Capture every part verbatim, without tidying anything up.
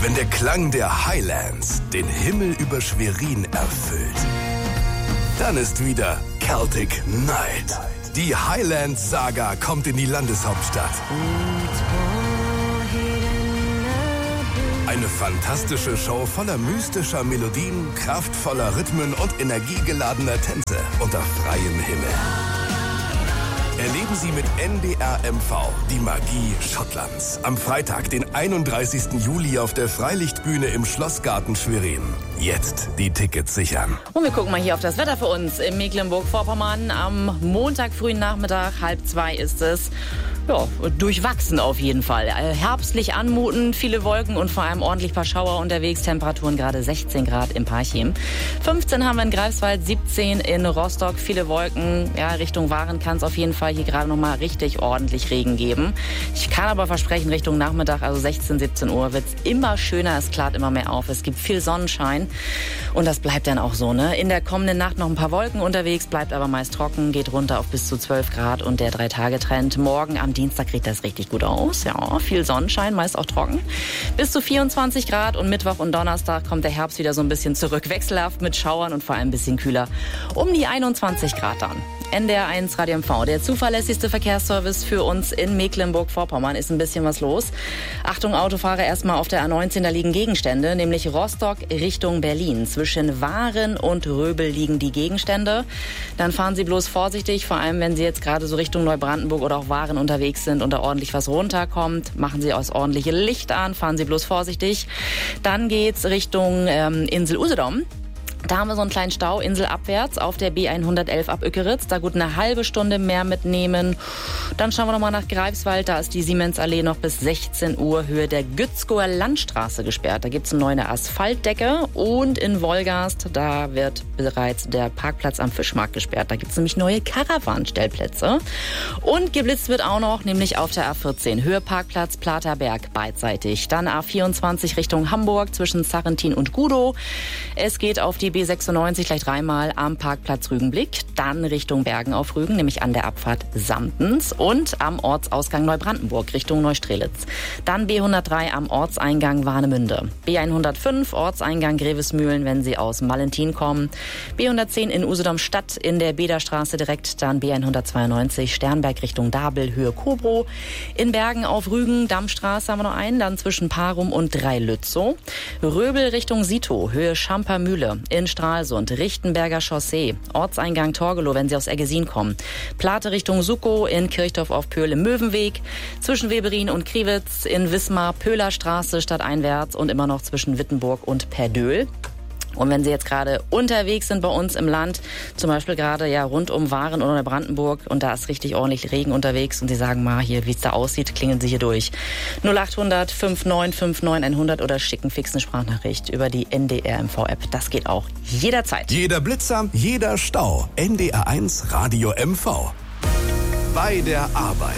Wenn der Klang der Highlands den Himmel über Schwerin erfüllt, dann ist wieder Celtic Night. Die Highlands-Saga kommt in die Landeshauptstadt. Eine fantastische Show voller mystischer Melodien, kraftvoller Rhythmen und energiegeladener Tänze unter freiem Himmel. Erleben Sie mit N D R M V die Magie Schottlands. Am Freitag, den einunddreißigsten Juli auf der Freilichtbühne im Schlossgarten Schwerin. Jetzt die Tickets sichern. Und wir gucken mal hier auf das Wetter für uns in Mecklenburg-Vorpommern. Am Montag, frühen Nachmittag, halb zwei ist es. Ja, durchwachsen auf jeden Fall. Herbstlich anmutend, viele Wolken und vor allem ordentlich paar Schauer unterwegs. Temperaturen gerade sechzehn Grad im Parchim. fünfzehn haben wir in Greifswald, siebzehn in Rostock. Viele Wolken. Ja, Richtung Waren kann es auf jeden Fall hier gerade noch mal richtig ordentlich Regen geben. Ich kann aber versprechen, Richtung Nachmittag, also sechzehn, siebzehn Uhr, wird es immer schöner. Es klart immer mehr auf. Es gibt viel Sonnenschein. Und das bleibt dann auch so, ne? In der kommenden Nacht noch ein paar Wolken unterwegs, bleibt aber meist trocken, geht runter auf bis zu zwölf Grad und der Drei-Tage-Trend. Morgen am Dienstag kriegt das richtig gut aus. Ja, viel Sonnenschein, meist auch trocken. Bis zu vierundzwanzig Grad und Mittwoch und Donnerstag kommt der Herbst wieder so ein bisschen zurück. Wechselhaft mit Schauern und vor allem ein bisschen kühler. Um die einundzwanzig Grad dann. N D R eins Radio M V, der zuverlässigste Verkehrsservice für uns in Mecklenburg-Vorpommern. Ist ein bisschen was los. Achtung, Autofahrer, erstmal auf der A neunzehn, da liegen Gegenstände, nämlich Rostock Richtung Berlin. Zwischen Waren und Röbel liegen die Gegenstände. Dann fahren Sie bloß vorsichtig, vor allem wenn Sie jetzt gerade so Richtung Neubrandenburg oder auch Waren unterwegs sind und da ordentlich was runterkommt. Machen Sie das ordentliche Licht an, fahren Sie bloß vorsichtig. Dann geht's Richtung ähm, Insel Usedom. Da haben wir so einen kleinen Stau, inselabwärts, auf der B hundertelf ab Ökeritz. Da gut eine halbe Stunde mehr mitnehmen. Dann schauen wir nochmal nach Greifswald. Da ist die Siemens-Allee noch bis sechzehn Uhr Höhe der Gützkower Landstraße gesperrt. Da gibt's eine neue Asphaltdecke. Und in Wolgast, da wird bereits der Parkplatz am Fischmarkt gesperrt. Da gibt's nämlich neue Caravan-Stellplätze. Und geblitzt wird auch noch, nämlich auf der A vierzehn. Höhe Parkplatz Platerberg beidseitig. Dann A vierundzwanzig Richtung Hamburg zwischen Sarrentin und Gudow. Es geht auf die B sechsundneunzig gleich dreimal am Parkplatz Rügenblick, dann Richtung Bergen auf Rügen, nämlich an der Abfahrt Samtens und am Ortsausgang Neubrandenburg Richtung Neustrelitz. Dann B hundertdrei am Ortseingang Warnemünde. B hundertfünf Ortseingang Grevesmühlen, wenn Sie aus Valentin kommen. B hundertzehn in Usedom Stadt in der Bederstraße direkt, dann B hundertzweiundneunzig Sternberg Richtung Dabel, Höhe Kobrow. In Bergen auf Rügen, Dammstraße haben wir noch einen, dann zwischen Parum und Dreilützow. Röbel Richtung Sito, Höhe Schampermühle. In Stralsund, Richtenberger Chaussee, Ortseingang Torgelow, wenn Sie aus Eggesin kommen. Plate Richtung Suckow, in Kirchdorf auf Pöhl im Möwenweg, zwischen Weberin und Kriwitz, in Wismar, Pöhlerstraße stadteinwärts und immer noch zwischen Wittenburg und Perdöhl. Und wenn Sie jetzt gerade unterwegs sind bei uns im Land, zum Beispiel gerade ja rund um Waren oder Brandenburg und da ist richtig ordentlich Regen unterwegs und Sie sagen mal hier, wie es da aussieht, klingeln Sie hier durch. null achthundert neunundfünfzig neunundfünfzig hundert oder schicken fix eine Sprachnachricht über die N D R M V App. Das geht auch jederzeit. Jeder Blitzer, jeder Stau. N D R eins Radio M V. Bei der Arbeit.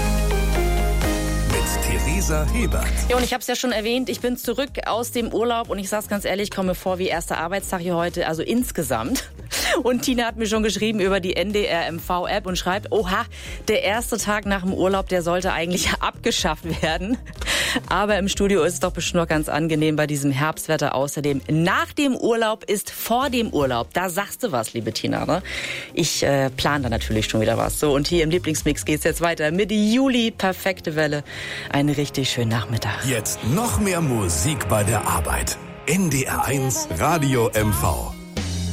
Theresa Hebert. Ja, und ich habe es ja schon erwähnt, ich bin zurück aus dem Urlaub und ich sag's ganz ehrlich, ich komme mir vor wie erster Arbeitstag hier heute, also insgesamt. Und Tina hat mir schon geschrieben über die N D R M V App und schreibt, oha, der erste Tag nach dem Urlaub, der sollte eigentlich abgeschafft werden. Aber im Studio ist es doch bestimmt noch ganz angenehm bei diesem Herbstwetter. Außerdem, nach dem Urlaub ist vor dem Urlaub. Da sagst du was, liebe Tina. Ne? Ich äh, plane da natürlich schon wieder was. So, und hier im Lieblingsmix geht's jetzt weiter mit Juli, perfekte Welle. Einen richtig schönen Nachmittag. Jetzt noch mehr Musik bei der Arbeit. N D R eins Radio M V.